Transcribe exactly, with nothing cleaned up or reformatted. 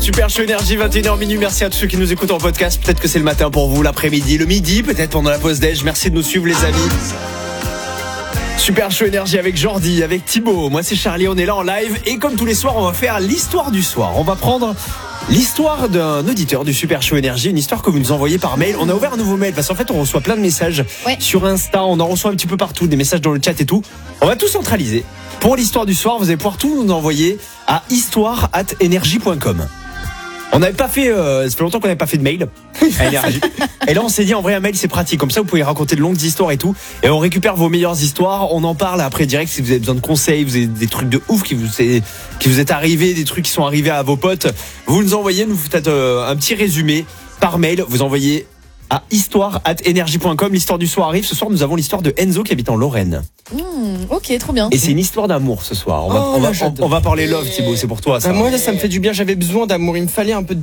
Super Show Énergie, vingt et une heures minuit. Merci à tous ceux qui nous écoutent en podcast. Peut-être que c'est le matin pour vous, l'après-midi, le midi, peut-être pendant la pause déj. Merci de nous suivre, les amis. Super Show Énergie avec Jordi, avec Thibaut. Moi, c'est Charlie, on est là en live. Et comme tous les soirs, on va faire l'histoire du soir. On va prendre l'histoire d'un auditeur du Super Show Énergie, une histoire que vous nous envoyez par mail. On a ouvert un nouveau mail parce qu'en fait, on reçoit plein de messages ouais. sur Insta. On en reçoit un petit peu partout, des messages dans le chat et tout. On va tout centraliser. Pour l'histoire du soir, vous allez pouvoir tout nous envoyer à histoire arobase énergie point com. On n'avait pas fait, euh, ça fait longtemps qu'on n'avait pas fait de mail à Énergie. Et là, on s'est dit, en vrai, un mail, c'est pratique. Comme ça, vous pouvez raconter de longues histoires et tout. Et on récupère vos meilleures histoires. On en parle après direct si vous avez besoin de conseils, vous avez des trucs de ouf qui vous est, qui vous est arrivé, des trucs qui sont arrivés à vos potes. Vous nous envoyez, nous faites euh, un petit résumé par mail. Vous envoyez à histoire arobase énergie point com. L'histoire du soir arrive. Ce soir, nous avons l'histoire de Enzo qui habite en Lorraine. Mmh, ok, trop bien. Et c'est une histoire d'amour ce soir. On va, Oh, on va, j'adore. on va parler love, Thibaut. C'est pour toi, ça. Bah, moi, là, ça me fait du bien. J'avais besoin d'amour. Il me fallait un peu de